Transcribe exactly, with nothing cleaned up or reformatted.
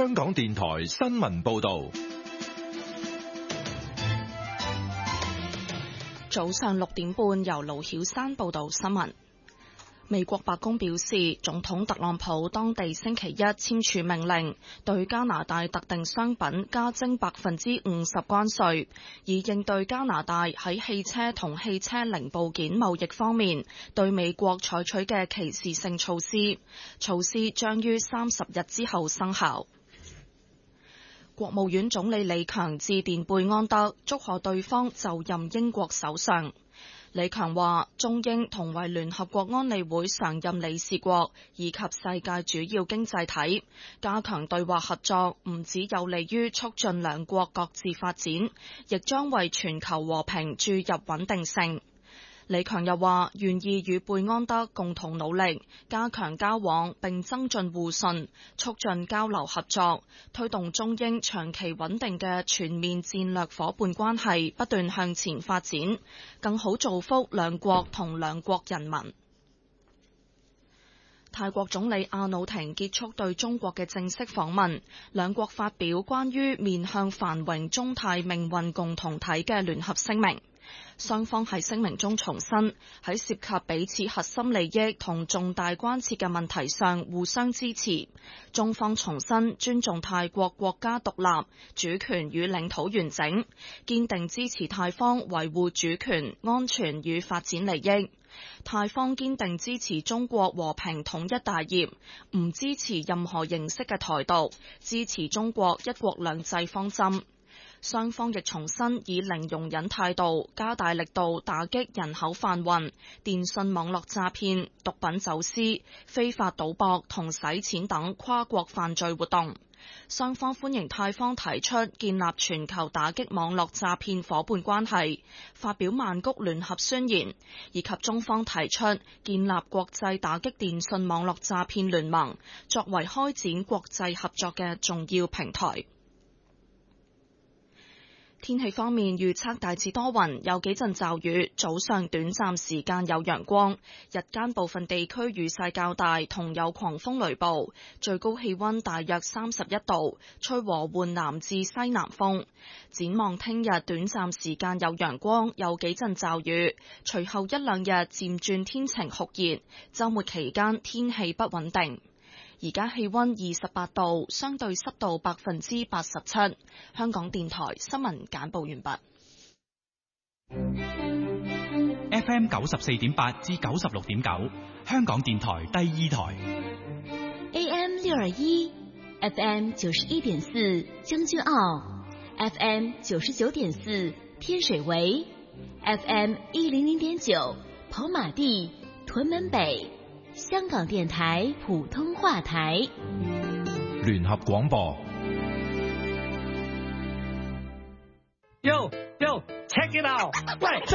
香港電台新聞報道。 早上六點半，由盧曉山報道新聞。美國白宮表示，總統特朗普當地星期一簽署命令，對加拿大特定商品加徵百分之五十關稅，以應對加拿大喺汽車同汽車零部件貿易方面對美國採取嘅歧視性措施。措施將於三十日之後生效。國務院總理李強致電貝安德，祝賀對方就任英國首相。李強話，中英同為聯合國安理會常任理事國以及世界主要經濟體，加強對話合作唔只有利於促進兩國各自發展，亦將為全球和平注入穩定性。李強又話，願意與貝安德共同努力，加強交往並增進互信，促進交流合作，推動中英長期穩定嘅全面戰略夥伴關係不斷向前發展，更好造福兩國同兩國人民。泰國總理阿努廷結束對中國嘅正式訪問，兩國發表關於面向繁榮中泰命運共同體嘅聯合聲明。雙方喺聲明中重申，喺涉及彼此核心利益同重大關切嘅問題上互相支持。中方重申尊重泰國國家獨立、主權與領土完整，堅定支持泰方維護主權、安全與發展利益。泰方堅定支持中國和平統一大業，唔支持任何形式嘅台獨，支持中國一國兩制方針。雙方亦重申以零容忍態度，加大力度打擊人口販運、電信網絡詐騙、毒品走私、非法賭博同洗錢等跨國犯罪活動。雙方歡迎泰方提出建立全球打擊網絡詐騙夥伴關係，發表曼谷聯合宣言，以及中方提出建立國際打擊電信網絡詐騙聯盟，作為開展國際合作嘅重要平台。天氣方面預測大致多雲，有幾陣驟雨，早上短暫時間有陽光，日間部分地區雨勢較大，同有狂風雷暴，最高氣溫大約三十一度，吹和緩南至西南風。展望聽日短暫時間有陽光，有幾陣驟雨，隨後一兩日漸轉天晴酷熱，週末期間天氣不穩定。而家氣溫二十八度，相對濕度百分之八十七。香港電台新聞簡報完畢。 F M 九十四點八至九十六點九，香港電台第二台。 A M 六二一，F M 九十一點四將軍澳 ，F M 九十九點四天水圍 ，F M 一零零點九跑馬地屯門北。香港電台普通話台， 聯合廣播。 Yo yo check it out，喂，走